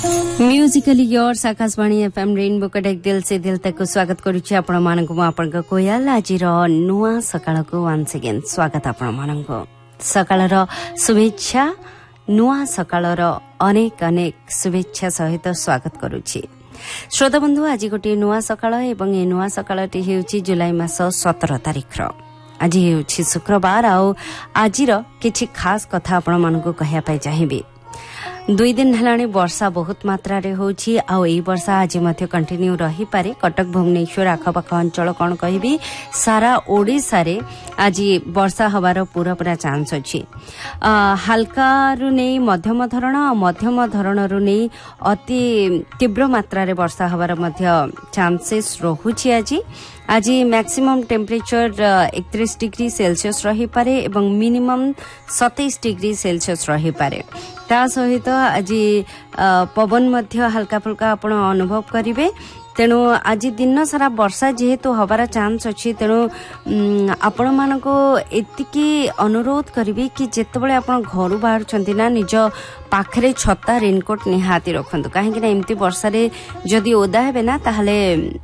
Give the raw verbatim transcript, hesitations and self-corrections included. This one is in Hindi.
Musically yours Akashvani FM rainbow कटेक दिल से दिल तक स्वागत करुछि आपण मानक आपण कोयल आज नुआ सकाळ को वंस अगेन स्वागत आपण मानक सकाळर शुभेच्छा नुआ सकाळर अनेक अनेक शुभेच्छा सहित स्वागत करुछि। श्रोता बंधु आज गोटे नुआ सकाळ एवं ए नुआ सकाळटी हेउछि जुलाई मास सत्रह तारिख रो आज हेउछि शुक्रवार आ आजिर किछि खास कथा आपण मानक कहया पाई चाहिबे। दुई दिन हेलाणी वर्षा बहुत मात्रा रे होछि आ एई वर्षा आज मध्य कंटिन्यू रही पारे। कटक भुवनेश्वर आखपाख अंचल कोन कहबी सारा ओडिसा रे आज वर्षा हवार पूरा पूरा चांस अछि। हल्का रु नै मध्यम धरण आ मध्यम धरण रु नै अति तीव्र मात्रा रे वर्षा हवार मध्य चांसेस रहुछि। आज आज मैक्सिमम टेम्परेचर इकतीस डिग्री सेल्सियस रही पारे एवं मिनिमम सत्ताईस डिग्री सेल्सियस रही पारे। ता सहित आज पवन मध्य हल्का फुल्का आपण अनुभव करिवे। तेणु आज दिन सारा वर्षा जेहेतु हबार चांस अच्छी तेणु आपण मानको एतिकी अनुरोध करिवे कि जेतेबेले आपण घरु बाहर छंती ना निज पाखरे छता रेनकोट निहाती रखंतु। काहे कि ना एम्ति वर्षा रे जदी ओदा हेबे ना ताहले